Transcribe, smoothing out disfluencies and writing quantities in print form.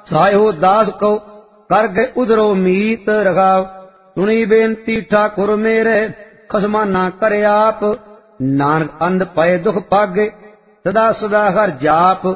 ਸਾਇਓ ਦਾਸ ਕੋ ਕਰ ਗਏ ਉਧਰੋ ਮੀਤ ਰਖਾਵ। ਸੁਣੀ ਬੇਨਤੀ ਠਾਕੁਰ ਮੇਰੇ ਖਸਮਾ ਨਾ ਕਰ ਆਪ। ਨਾਨਕ ਅੰਧ ਪਏ ਦੁਖ ਪਾਗੇ ਸਦਾ ਸਦਾ ਹਰ ਜਾਪ।